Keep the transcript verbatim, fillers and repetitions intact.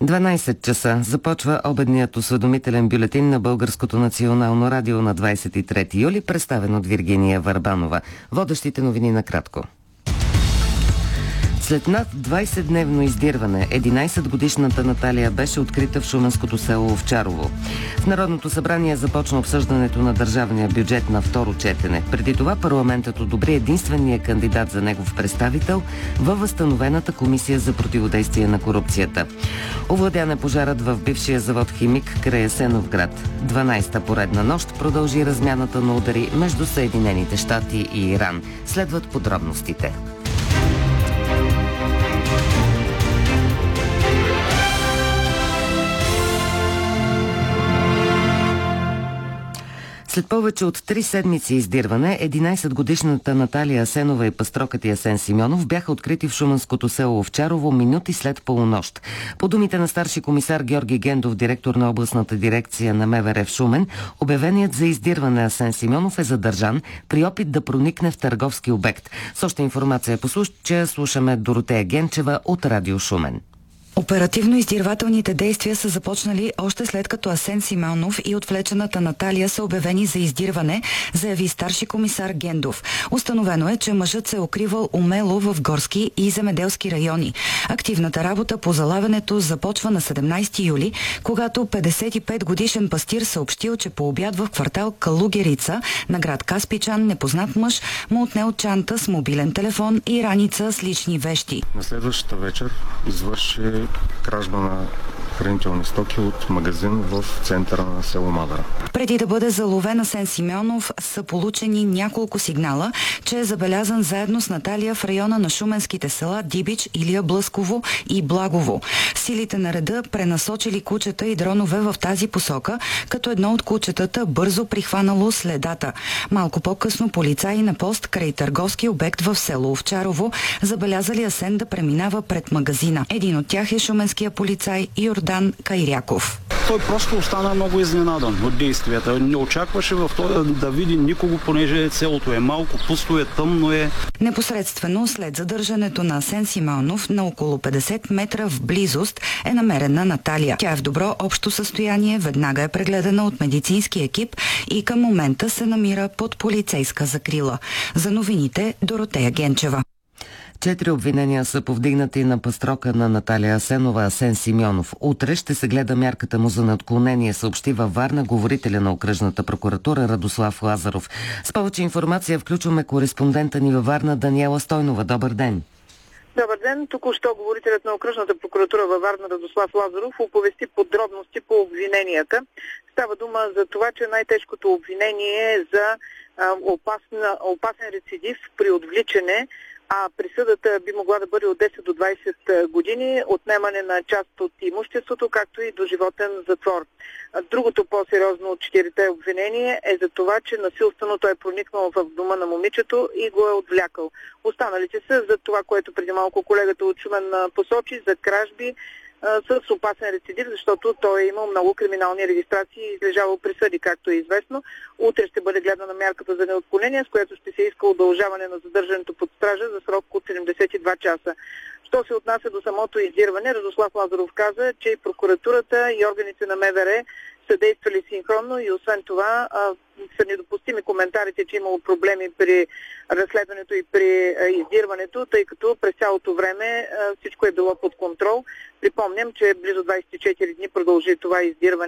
дванайсет часа започва обедният осведомителен бюлетин на Българското национално радио на двадесет и трети юли, представен от Виргиния Върбанова. Водещите новини накратко. След над двайсетдневно издирване, единайсетгодишната Наталия беше открита в шуменското село Овчарово. В Народното събрание започна обсъждането на държавния бюджет на второ четене. Преди това парламентът одобри единствения кандидат за негов представител във възстановената комисия за противодействие на корупцията. Овладян е пожарът в бившия завод Химик край Асеновград. дванайсета поредна нощ продължи размяната на удари между Съединените щати и Иран. Следват подробностите. След повече от три седмици издирване, единайсетгодишната Наталия Асенова и пастрокът Асен Симеонов бяха открити в шуменското село Овчарово минути след полунощ. По думите на старши комисар Георги Гендов, директор на областната дирекция на МВР в Шумен, обявеният за издирване Асен Симеонов е задържан при опит да проникне в търговски обект. С още информация по случая слушаме Доротея Генчева от Радио Шумен. Оперативно-издирвателните действия са започнали още след като Асен Симеонов и отвлечената Наталия са обявени за издирване, заяви старши комисар Гендов. Установено е, че мъжът се е укривал умело в горски и земеделски райони. Активната работа по залавянето започва на седемнайсети юли, когато петдесет и пет годишен пастир съобщил, че по обяд в квартал Калугерица на град Каспичан непознат мъж му отнел чанта с мобилен телефон и раница с лични вещи. На следващата вечер извърши кражба на хранителни стоки от магазин в центъра на село Мадара. Преди да бъде заловен Асен Симеонов, са получени няколко сигнала, че е забелязан заедно с Наталия в района на шуменските села Дибич, Илия Блъсково и Благово. Силите на реда пренасочили кучета и дронове в тази посока, като едно от кучетата бързо прихванало следата. Малко по-късно полицаи на пост край търговски обект в село Овчарово забелязали Асен да преминава пред магазина. Един от тях е шуменския полицай Йордан Кайряков. Той просто остана много изненадан от действията. Не очакваше в това да види никого, понеже селото е малко, пусто е, тъмно е. Непосредствено след задържането на Асен Симеонов на около петдесет метра в близост е намерена Наталия. Тя е в добро общо състояние, веднага е прегледана от медицински екип и към момента се намира под полицейска закрила. За новините Доротея Генчева. Четири обвинения са повдигнати на пастрока на Наталия Асенова Асен Симеонов. Утре ще се гледа мярката му за неотклонение, съобщи във Варна говорителя на окръжната прокуратура Радослав Лазаров. С повече информация включваме кореспондента ни във Варна Даниела Стойнова. Добър ден! Добър ден! Току-що говорителят на окръжната прокуратура във Варна Радослав Лазаров оповести подробности по обвиненията. Става дума за това, че най-тежкото обвинение е за а, опасна, опасен рецидив при отвличане, а присъдата би могла да бъде от десет до двайсет години, отнемане на част от имуществото, както и доживотен затвор. Другото по-сериозно от четирите обвинения е за това, че насилствено той е проникнал в дома на момичето и го е отвлякал. Останалите са за това, което преди малко колегата от Шумен посочи, за кражби с опасен рецидив, защото той е имал много криминални регистрации и излежавал присъди, както е известно. Утре ще бъде гледана мярката за неотклонение, с което ще се иска удължаване на задържането под стража за срок от седемдесет и два часа. Що се отнася до самото издирване, Радослав Лазаров каза, че и прокуратурата и органите на МВР са действали синхронно и освен това а, са недопустими коментарите, че имало проблеми при разследването и при а, издирването, тъй като през цялото време а, всичко е било под контрол. Припомням, че близо двайсет и четири дни продължи това издирване.